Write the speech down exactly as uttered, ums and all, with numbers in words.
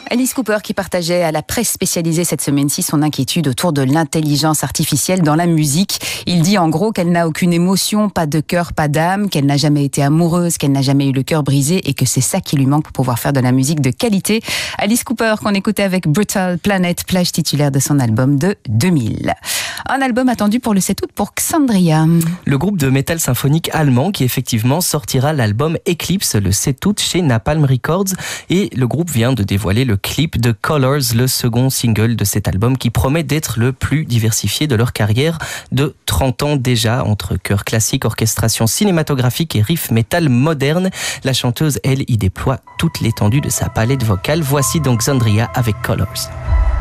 Alice Cooper qui partageait à la presse spécialisée cette semaine-ci son inquiétude autour de l'intelligence artificielle dans la musique. Il dit en gros qu'elle n'a aucune émotion, pas de cœur, pas d'âme, qu'elle n'a jamais été amoureuse, qu'elle n'a jamais eu le cœur brisé et que c'est ça qui lui manque pour pouvoir faire de la musique de qualité. Alice Cooper qu'on écoutait avec Brutal Planet, plage titulaire de son album de deux mille. Un album attendu pour le sept août pour Xandria. Le groupe de métal symphonique allemand qui effectivement sortira l'album Eclipse le sept août chez Napalm Records, et le groupe vient de dévoiler le clip de Colors, le second single de cet album qui promet d'être le plus diversifié de leur carrière de trente ans déjà, entre chœur classique, orchestration cinématographique et riff métal moderne. La chanteuse, elle, y déploie toute l'étendue de sa palette vocale. Voici donc Xandria avec Colors.